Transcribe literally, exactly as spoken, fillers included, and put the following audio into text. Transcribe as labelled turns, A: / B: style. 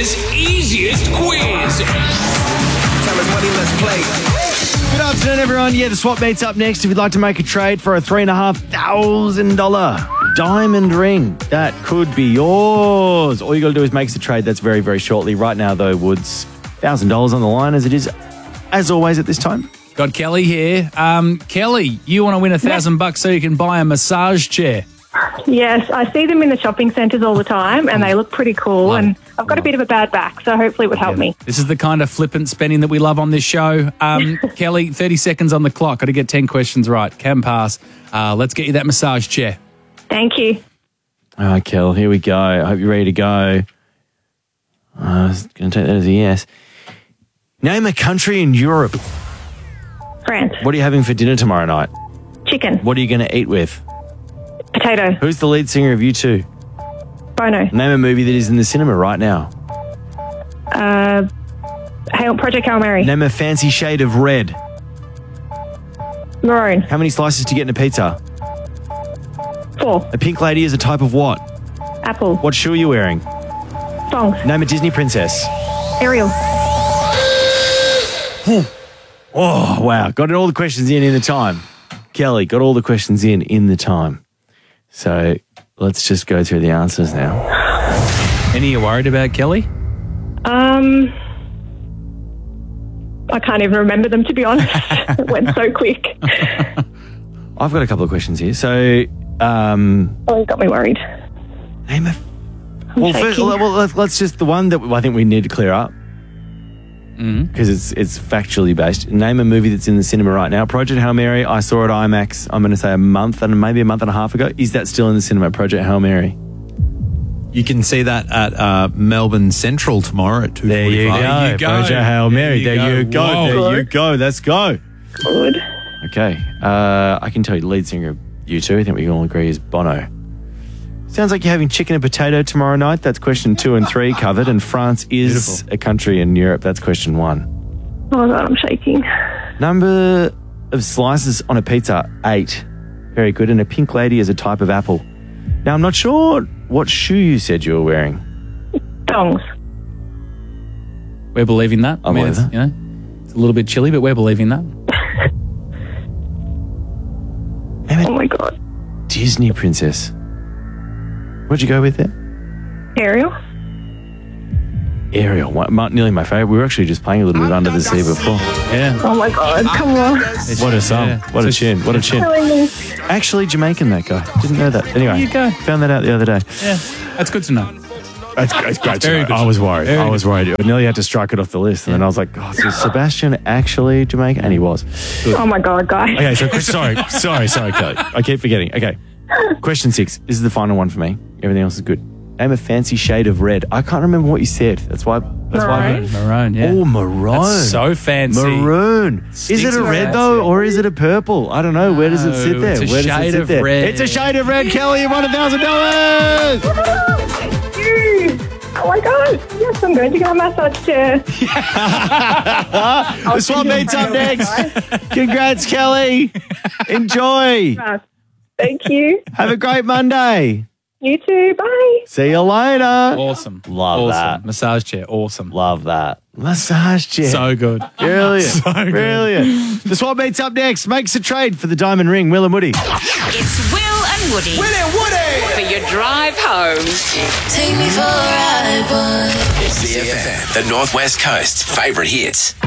A: Australia's easiest quiz.
B: Time is money, let's play.
C: Good afternoon, everyone. Yeah, the swap meet's up next. If you'd like to make a trade for a three and a half thousand dollar diamond ring, that could be yours. All you got to do is make us a trade. That's very, very shortly. Right now, though, Woods, thousand dollars on the line, as it is, as always, at this time.
D: Got Kelly here. Um, Kelly, you want to win a thousand bucks so you can buy a massage chair?
E: Yes, I see them in the shopping centres all the time and they look pretty cool.
D: Love
E: and
D: it.
E: I've got a bit of a bad back, so hopefully it would help me.
D: This is the kind of flippant spending that we love on this show. Um, Kelly, thirty seconds on the clock. Got to get ten questions right. Can pass. Uh, let's get you that massage chair.
E: Thank you.
C: All right, Kel, here we go. I hope you're ready to go. I was going to take that as a yes. Name a country in Europe.
E: France.
C: What are you having for dinner tomorrow night?
E: Chicken.
C: What are you going to eat with?
E: Potato.
C: Who's the lead singer of U two?
E: Bono.
C: Name a movie that is in the cinema right now.
E: Uh, Hail, Project Hail Mary.
C: Name a fancy shade of red.
E: Maroon.
C: How many slices do you get in a pizza?
E: Four.
C: A pink lady is a type of what?
E: Apple.
C: What shoe are you wearing?
E: Thongs.
C: Name a Disney princess.
E: Ariel.
C: Oh, wow. Got all the questions in in the time. Kelly, got all the questions in in the time. So let's just go through the answers now.
D: Any you worried about, Kelly?
E: Um, I can't even remember them, to be honest. It went so quick.
C: I've got a couple of questions here. So, um...
E: Oh, you got me worried.
C: Name a...
E: I'm
C: Well, first,
E: shaking.
C: well, let's, let's just... The one that I think we need to clear up,
D: Mm-hmm.
C: because it's it's factually based. Name a movie that's in the cinema right now. Project Hail Mary, I saw it at IMAX, I'm going to say a month and maybe a month and a half ago. Is that still in the cinema, Project Hail Mary?
F: You can see that at uh, Melbourne Central tomorrow at two
C: There you go.
F: forty-five.
D: There you go.
C: Project Hail Mary.
D: There
C: There
D: you
C: you
D: go.
C: go.
D: Whoa.
C: There you go. Let's go.
E: Good.
C: Okay. Uh, I can tell you the lead singer of U two, I think we can all agree, is Bono. Sounds like you're having chicken and potato tomorrow night. That's question two and three covered. And France is
D: Beautiful.
C: a country in Europe. That's question one.
E: Oh, God, I'm shaking.
C: Number of slices on a pizza, eight. Very good. And a pink lady is a type of apple. Now, I'm not sure what shoe you said you were wearing.
E: Thongs.
D: We're believing that.
C: I believe
D: it's,
C: that.
D: You know, it's a little bit chilly, but we're believing that.
E: Oh, my God.
C: Disney princess. What'd you go with there?
E: Ariel.
C: Ariel. What, my- nearly my favourite. We were actually just playing a little bit Under the Sea before.
D: Yeah.
E: Oh, my God. Come on.
C: What a song.
D: Yeah.
C: What a chin. What a chin.
E: Killing me.
C: Actually Jamaican, that guy. Didn't know that. Anyway,
D: There you go.
C: found that out the other day.
D: Yeah. That's good to know.
C: That's, that's great.
D: Very good.
C: I was worried.
D: Very
C: I was worried. I nearly had to strike it off the list. And then I was like, oh, so is Sebastian actually Jamaican? And he was.
E: Oh, my God, guys.
C: Okay, so sorry. Sorry, sorry, Kelly. I keep forgetting. Okay. Question six. This is the final one for me. Everything else is good. Name a fancy shade of red. I can't remember what you said. That's why. That's why.
E: Maroon.
D: Maroon, yeah.
C: Oh, maroon.
D: That's so fancy.
C: Maroon. Is it
D: Sticks
C: a
D: of
C: red
D: fancy.
C: though, or is it a purple? I don't know. Where does it
D: No,
C: sit there?
D: it's a
C: Where does
D: shade
C: it sit
D: of
C: there?
D: red.
C: It's a shade of red. Kelly, you won a thousand dollars.
E: Thank you. Oh, my God. Yes, I'm going to get a massage chair.
C: The swap meet's up next. Congrats, Kelly. Enjoy.
E: Thank you.
C: Have a great Monday.
E: You too. Bye.
C: See you later.
D: Awesome.
C: Love
D: awesome.
C: that.
D: Massage chair. Awesome.
C: Love that. Massage chair.
D: So good.
C: Brilliant.
D: So good.
C: Brilliant. The swap meet's up next. Makes a trade for the diamond ring. Will and Woody.
G: It's Will and Woody
B: Winnie Woody!
G: for your drive home.
H: Take me for a ride, boy.
A: C F M, the Northwest Coast's favourite hits.